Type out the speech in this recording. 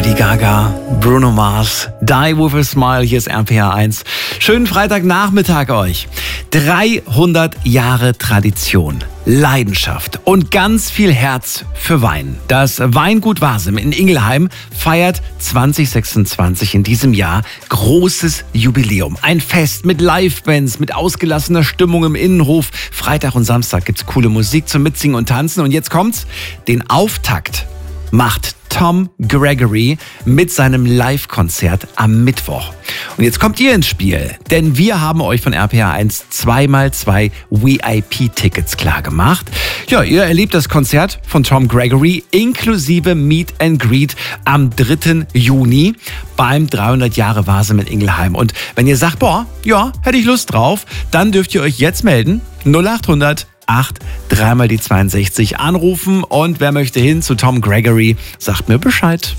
Lady Gaga, Bruno Mars, Die With A Smile, hier ist RPR 1. Schönen Freitagnachmittag euch. 300 Jahre Tradition, Leidenschaft und ganz viel Herz für Wein. Das Weingut Wasem in Ingelheim feiert 2026 in diesem Jahr großes Jubiläum. Ein Fest mit Livebands, mit ausgelassener Stimmung im Innenhof. Freitag und Samstag gibt's coole Musik zum Mitsingen und Tanzen. Und jetzt kommt's, den Auftakt macht Tom Gregory mit seinem Live-Konzert am Mittwoch. Und jetzt kommt ihr ins Spiel, denn wir haben euch von RPR 1 2x2 VIP-Tickets klargemacht. Ja, ihr erlebt das Konzert von Tom Gregory inklusive Meet and Greet am 3. Juni beim 300 Jahre Wasem in Ingelheim. Und wenn ihr sagt, boah, ja, hätte ich Lust drauf, dann dürft ihr euch jetzt melden. 0800 3 mal die 62 anrufen und wer möchte hin zu Tom Gregory, sagt mir Bescheid.